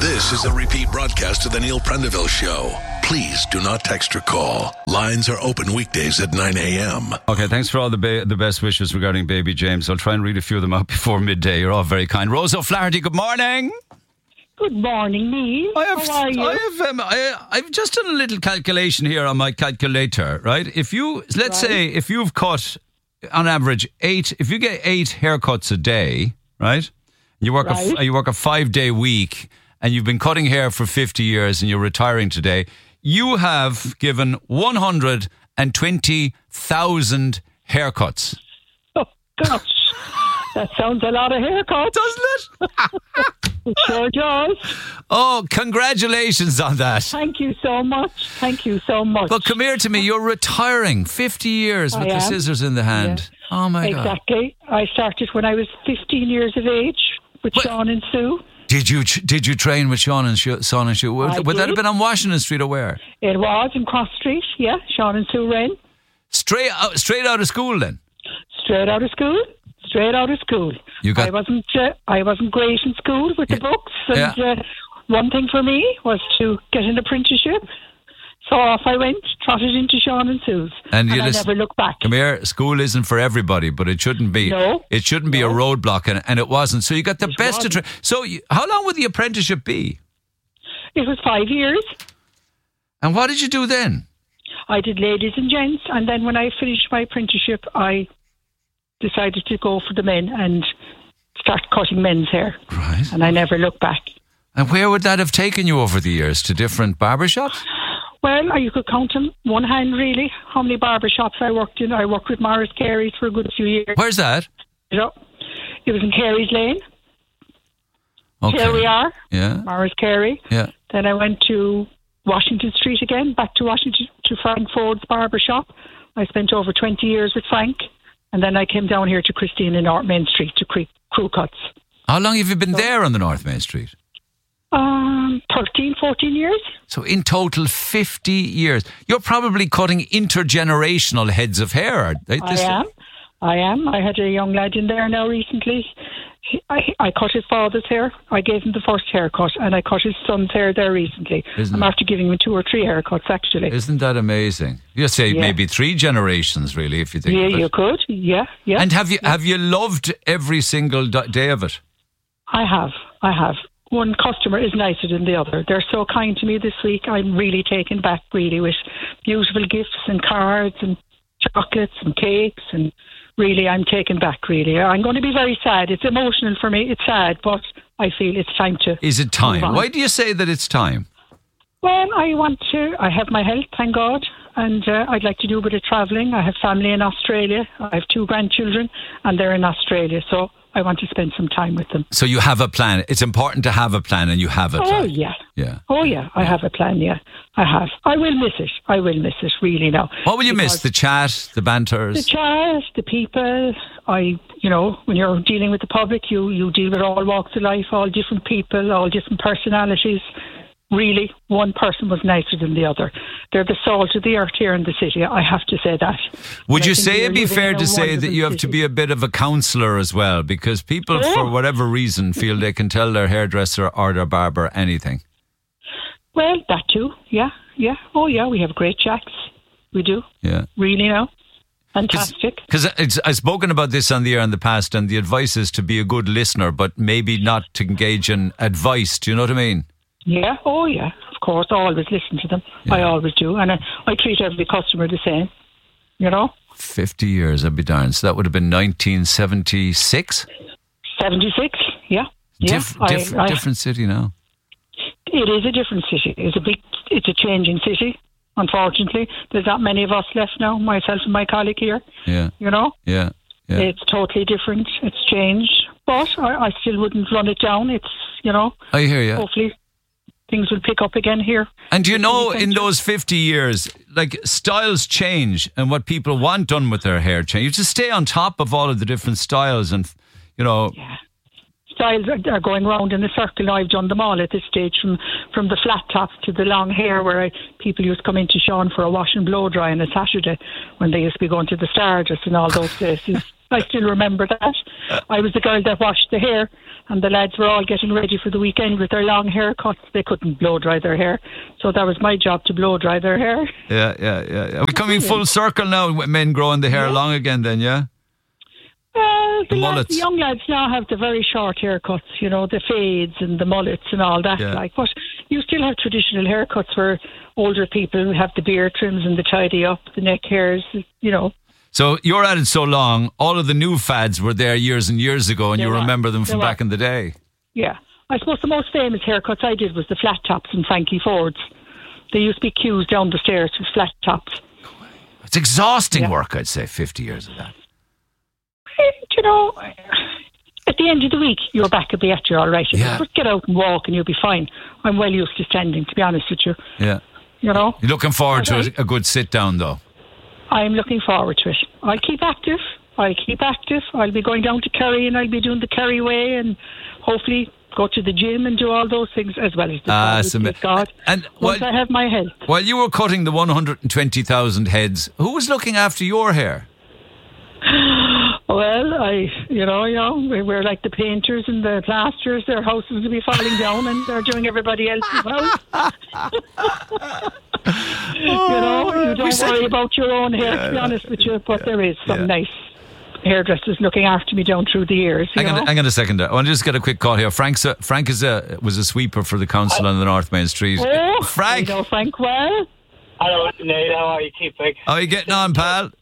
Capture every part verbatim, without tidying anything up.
This is a repeat broadcast of the Neil Prendeville Show. Please do not text or call. Lines are open weekdays at nine a.m. Okay, thanks for all the ba- the best wishes regarding baby James. I'll try and read a few of them out before midday. You're all very kind. Rose O'Flaherty, good morning. Good morning, Neil. I have, How are you? I have, um, I, I've just done a little calculation here on my calculator, right? If you, let's Right. say, if you've cut, on average, eight, if you get eight haircuts a day, right? You work, Right. a, you work a five-day week, and you've been cutting hair for fifty years, and you're retiring today, you have given one hundred twenty thousand haircuts. Oh, gosh. That sounds a lot of haircuts. Doesn't it? It sure does. Oh, congratulations on that. Thank you so much. Thank you so much. But come here to me. You're retiring. fifty years with I the am. scissors in the hand. Oh, my God. Exactly. I started when I was fifteen years of age with What? Sean and Sue. Did you did you train with Sean and Sh- Sean and Sue? Would, I would that have did. been on Washington Street or where? It was in Cross Street, yeah. Sean and Sue ran. Straight out, straight out of school then? Straight out of school. Straight out of school. You got- I wasn't. Uh, I wasn't great in school with Yeah. the books, and Yeah. uh, one thing for me was to get an apprenticeship. So off I went, trotted into Sean and Sue's, And and, you I listen- never looked back. Come here. School isn't for everybody, but it shouldn't be. No. It shouldn't be a No. roadblock, and, and it wasn't. So you got the It best of. Tra- wasn't. so you, how long would the apprenticeship be? It was five years. And what did you do then? I did ladies and gents, and then when I finished my apprenticeship, I decided to go for the men and start cutting men's hair. Right. And I never looked back. And where would that have taken you over the years? To different barbershops? Well, you could count on one hand, really, how many barber shops I worked in. I worked with Morris Carey's for a good few years. Where's that? You know, it was in Carey's Lane. Okay. Here we are, Yeah. Morris Carey. Yeah. Then I went to Washington Street again, back to Washington, to Frank Ford's barber shop. I spent over twenty years with Frank. And then I came down here to Christina North Main Street to cre- crew cuts. How long have you been there on the North Main Street? Um, thirteen, fourteen years. So in total, fifty years. You're probably cutting intergenerational heads of hair. Are they- I this- am. I am. I had a young lad in there now recently. He, I, I cut his father's hair. I gave him the first haircut, and I cut his son's hair there recently. Isn't I'm it? after giving him two or three haircuts, actually. Isn't that amazing? You say Yeah. maybe three generations, really, if you think Yeah, of it. you could. Yeah, yeah. And have you have you loved every single d- day of it? I have. I have. One customer is nicer than the other. They're so kind to me this week. I'm really taken back, really, with beautiful gifts and cards and chocolates and cakes, and really, I'm taken back, really. I'm going to be very sad. It's emotional for me. It's sad, but I feel it's time to... Is it time? Move on. Why do you say that it's time? Well, I want to... I have my health, thank God, and uh, I'd like to do a bit of travelling. I have family in Australia. I have two grandchildren, and they're in Australia, so I want to spend some time with them. So you have a plan. It's important to have a plan, and you have it. Oh, right? yeah. Yeah. Oh, yeah, I have a plan, yeah. I have. I will miss it. I will miss it, really, now. What will you miss? Because The chat, the banters? The chat, the people. I, you know, when you're dealing with the public, you, you deal with all walks of life, all different people, all different personalities. Really, one person was nicer than the other. They're the salt of the earth here in the city. I have to say that. Would And I you think say we are it'd be living fair in a to say that wonderful you have to city. be a bit of a counsellor as well? Because people, Yeah. for whatever reason, feel they can tell their hairdresser or their barber anything. Well, that too. Yeah, yeah. Oh, yeah, we have great chats. We do. Yeah. Really now. Fantastic. Because I've spoken about this on the air in the past, and the advice is to be a good listener, but maybe not to engage in advice. Do you know what I mean? Yeah, oh yeah, of course. I always listen to them. Yeah. I always do. And I, I treat every customer the same, you know. fifty years, I'd be darned. So that would have been nineteen seventy-six? seventy-six, yeah. yeah. Diff- I- diff- I- different city now. It is a different city. It's a big, it's a changing city, unfortunately. There's not many of us left now, myself and my colleague here, Yeah, you know. yeah, yeah. It's totally different. It's changed. But I, I still wouldn't run it down. It's, you know, I hear you. hopefully things will pick up again here. And do you know, Thank in you. those fifty years, like, styles change and what people want done with their hair change. You just stay on top of all of the different styles and, you know... Yeah. Styles are, are going round in a circle. I've done them all at this stage, from, from the flat tops to the long hair, where I, people used to come into Sean for a wash and blow dry on a Saturday when they used to be going to the Stardust and all those places. I still remember that. I was the girl that washed the hair and the lads were all getting ready for the weekend with their long haircuts. They couldn't blow dry their hair, so that was my job to blow dry their hair. Yeah, yeah, yeah. yeah. We're coming full circle now, men growing the hair Yeah. long again then, yeah? Well, The the, lads, mullets. the young lads now have the very short haircuts, you know, the fades and the mullets and all that. Yeah. Like, but you still have traditional haircuts where older people have the beard trims and the tidy up, the neck hairs, you know. So you're at it so long, all of the new fads were there years and years ago, and They you were. remember them They from were. back in the day. Yeah. I suppose the most famous haircuts I did was the flat tops and Frankie Fords. There used to be queues down the stairs with flat tops. It's exhausting Yeah. work, I'd say, fifty years of that. You know, at the end of the week, you're back at the you're all right. You Yeah. just get out and walk and you'll be fine. I'm well used to standing, to be honest with you. Yeah. You know, You're looking forward to Okay. a, a good sit down, though. I'm looking forward to it. I'll keep active. I'll keep active. I'll be going down to Kerry and I'll be doing the Kerry Way and hopefully go to the gym and do all those things as well as the Ah, God, so please ma- God. and Once what- I have my health. While you were cutting the one hundred twenty thousand heads, who was looking after your hair? Well, I, you know, you know, we- we're like the painters and the plasterers. Their houses will be falling down, and they're doing everybody else's house. you know, you we don't said- worry about your own hair, to be honest with you. But there is some nice hairdressers looking after me down through the years. You Hang on, know? hang on a second there. I want to just get a quick call here. Frank's a, Frank is a, was a sweeper for the council on the North Main Street. Oh, Frank, I know Frank well. Hello, Neil. How are you, Keeping? how are you getting on, pal?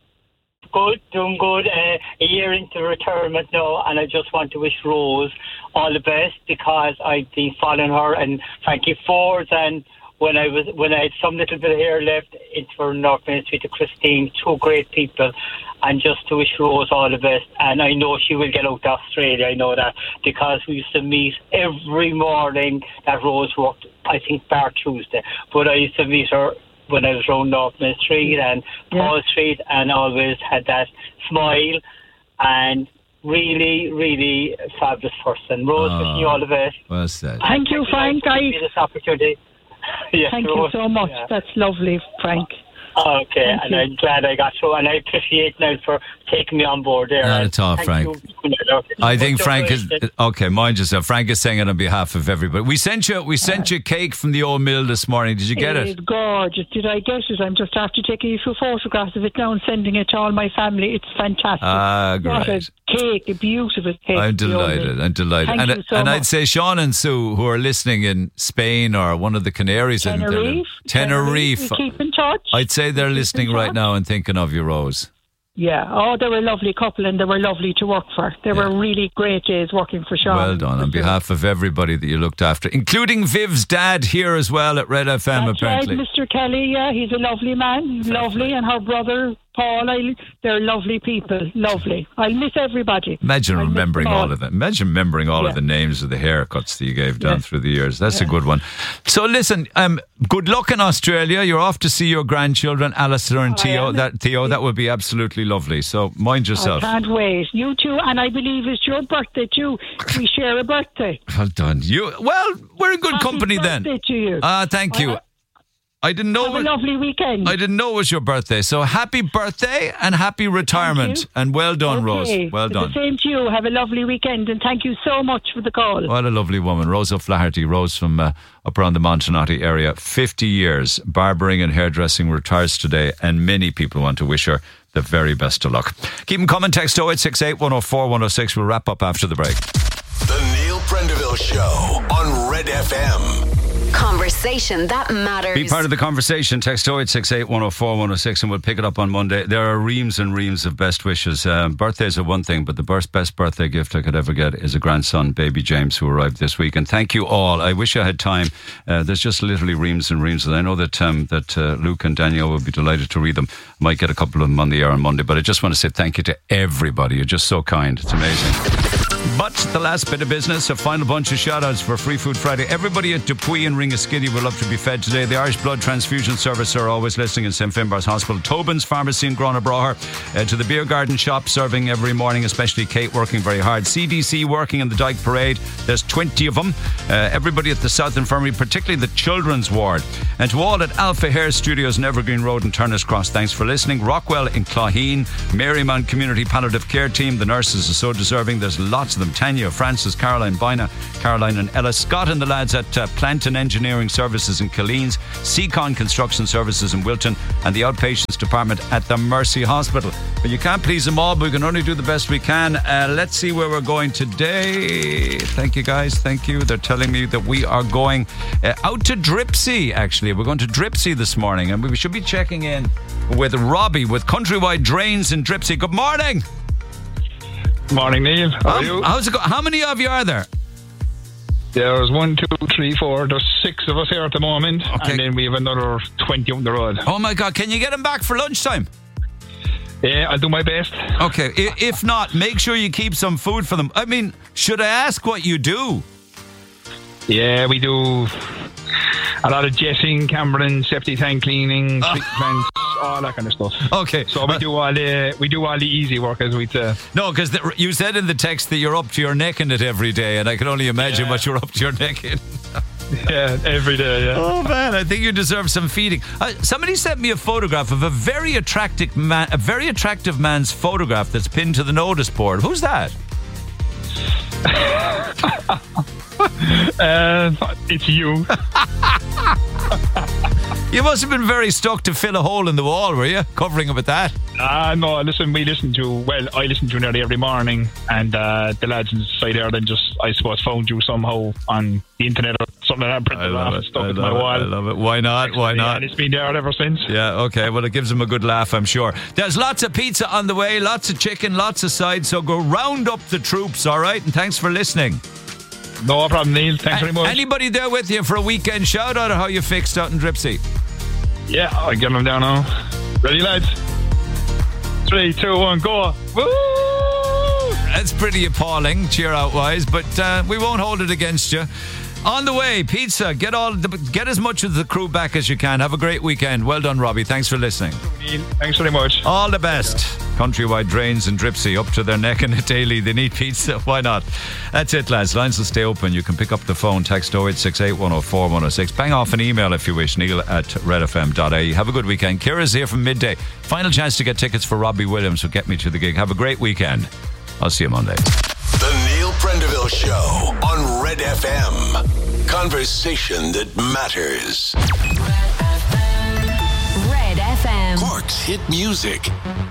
Good, doing good. Uh, a year into retirement now, and I just want to wish Rose all the best because I've been following her and Frankie Ford, and when I was when I had some little bit of hair left, it's for North Main Street to Christine, two great people, and just to wish Rose all the best. And I know she will get out to Australia. I know that because we used to meet every morning that Rose worked. I think Bar Tuesday, but I used to meet her when I was around North Main Street and Paul Street, and always had that smile and really, really fabulous person. Rose, Oh. wishing you all the best. Well said. Thank you, Frank. I I, this opportunity. Yes, thank Rose. you so much. Yeah. That's lovely, Frank. Okay, Thank and you. I'm glad I got through, and I appreciate now for taking me on board there. Not And at all, thank Frank. you. I think Much Frank is appreciated. okay. Mind yourself. Frank is saying it on behalf of everybody. We sent you, we sent you cake from the old mill this morning. Did you get It it? is gorgeous. Did I get it? I'm just after taking a few photographs of it now and sending it to all my family. It's fantastic. Ah, What great. a cake, a beautiful cake. I'm the old delighted. mill. I'm delighted. Thank and you so and much. I'd say Sean and Sue, who are listening in Spain or one of the Canaries, in Tenerife. Tenerife. We keep in touch. I'd say they're Keep in listening right touch. now and thinking of you, Rose. Yeah. Oh, they were a lovely couple and they were lovely to work for. They were really great days working for Sean. Well done on behalf of everybody that you looked after, including Viv's dad here as well at Red F M. That's apparently. right, Mister Kelly. Yeah, he's a lovely man. He's lovely, and her brother Paul. I, they're lovely people. Lovely. I'll miss everybody. Imagine I'll miss remembering them all of them. Imagine remembering all Yeah. of the names of the haircuts that you gave down Yeah. through the years. That's a good one. So listen, um, good luck in Australia. You're off to see your grandchildren, Alistair and I Theo. am. That Theo, that would be absolutely lovely. So mind yourself. I can't wait. You too, and I believe it's your birthday too. We share a birthday. Well done. You well, we're in good Happy company then. birthday to you. Ah, thank you. Uh, I didn't know Have a it, lovely weekend. I didn't know it was your birthday. So happy birthday and happy retirement. you. And well done, Okay. Rose. Well The done. same to you. Have a lovely weekend, and thank you so much for the call. What a lovely woman. Rose O'Flaherty, Rose from uh, up around the Montanati area. fifty years, barbering and hairdressing, retires today, and many people want to wish her the very best of luck. Keep them coming. Text oh eight six eight, one oh four, one oh six. We'll wrap up after the break. The Neil Prendeville Show on Red F M. Conversation that matters. Be part of the conversation. Text oh eight six eight, one oh four, one oh six and we'll pick it up on Monday. There are reams and reams of best wishes. Um, birthdays are one thing, but the best, best birthday gift I could ever get is a grandson, baby James, who arrived this week. And thank you all. I wish I had time. Uh, there's just literally reams and reams. And I know that um, that uh, Luke and Danielle will be delighted to read them. Might get a couple of them on the air on Monday. But I just want to say thank you to everybody. You're just so kind. It's amazing. But the last bit of business, a final bunch of shout-outs for Free Food Friday. Everybody at Dupuy and Ringaskiddy would love to be fed today. The Irish Blood Transfusion Service are always listening in Saint Finbarr's Hospital. Tobin's Pharmacy in Gronabraher. Uh, to the Beer Garden Shop, serving every morning, especially Kate, working very hard. C D C working in the Dyke Parade. There's twenty of them. Uh, everybody at the South Infirmary, particularly the Children's Ward. And to all at Alpha Hair Studios in Evergreen Road and Turner's Cross, thanks for listening. Rockwell in Clogheen. Marymount Community Palliative Care Team. The nurses are so deserving. There's lots lots of them. Tanya, Francis, Caroline, Bina, Caroline and Ella. Scott and the lads at uh, Plant and Engineering Services in Killeens, Seacon Construction Services in Wilton, and the Outpatients Department at the Mercy Hospital. But you can't please them all, but we can only do the best we can. Uh, let's see where we're going today. Thank you, guys. Thank you. They're telling me that we are going uh, out to Dripsy, actually. We're going to Dripsy this morning, and we should be checking in with Robbie with Countrywide Drains in Dripsy. Good morning. Morning, Neil. How are um, you? How's it go? How many of you are there? There's one, two, three, four. There's six of us here at the moment. Okay. And then we have another twenty on the road. Oh my God, can you get them back for lunchtime? Yeah, I'll do my best. Okay, I- if not, make sure you keep some food for them. I mean, should I ask what you do? Yeah, we do a lot of jetting, Cameron, septic tank cleaning, treatment plants, all that kind of stuff. Okay. So we do all the we do all the easy work, as we'd say. No, because you said in the text that you're up to your neck in it every day, and I can only imagine Yeah. what you're up to your neck in. Yeah, every day, yeah. Oh man, I think you deserve some feeding. Uh, somebody sent me a photograph of a very attractive man, a very attractive man's photograph that's pinned to the notice board. Who's that? Uh, it's you. You must have been very stuck to fill a hole in the wall, were you? Covering it with that? Ah, uh, no, listen, we listen to, well, I listen to nearly every morning, and uh, the lads inside there then just, I suppose, found you somehow on the internet or something like that, printed off and stuck I it to love my it. wall. I love it. Why not? Why not? And it's been there ever since. Yeah, okay. Well, it gives them a good laugh, I'm sure. There's lots of pizza on the way, lots of chicken, lots of sides, so go round up the troops, all right? And thanks for listening. No problem, Neil. Thanks A- very much. Anybody there with you for a weekend shout out, or how you fixed out in Dripsy? Yeah, I'll get them down now. Ready, lads? Three, two, one, go. Woo! That's pretty appalling, cheer out wise, but uh, we won't hold it against you. On the way, pizza. Get all, the, get as much of the crew back as you can. Have a great weekend. Well done, Robbie. Thanks for listening. Neil, thanks very much. All the best. Countrywide Drains and Dripsy up to their neck in it daily. They need pizza. Why not? That's it, lads. Lines will stay open. You can pick up the phone, text oh eight six eight, one oh four, one oh six. Bang off an email if you wish, neil at red f m dot i e. Have a good weekend. Kira's here from midday. Final chance to get tickets for Robbie Williams will get me to the gig. Have a great weekend. I'll see you Monday. The Neil Prendeville Show on Red F M. Conversation that matters. Red F M. Cork's hit music.